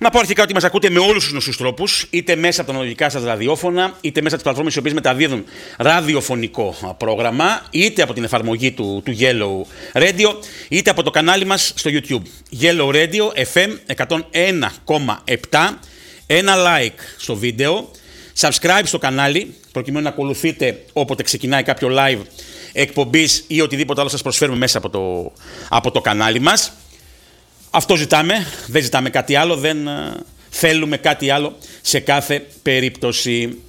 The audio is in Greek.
Να πω αρχικά ότι μας ακούτε με όλους τους γνωστούς τρόπους, είτε μέσα από τα αναλογικά σας ραδιόφωνα, είτε μέσα από τις πλατφόρμες οι οποίες μεταδίδουν ραδιοφωνικό πρόγραμμα, είτε από την εφαρμογή του Yellow Radio, είτε από το κανάλι μας στο YouTube. Yellow Radio FM 101,7, ένα like στο βίντεο, subscribe στο κανάλι, προκειμένου να ακολουθείτε όποτε ξεκινάει κάποιο live εκπομπής ή οτιδήποτε άλλο σας προσφέρουμε μέσα από το κανάλι μας. Αυτό ζητάμε, δεν ζητάμε κάτι άλλο, δεν θέλουμε κάτι άλλο σε κάθε περίπτωση.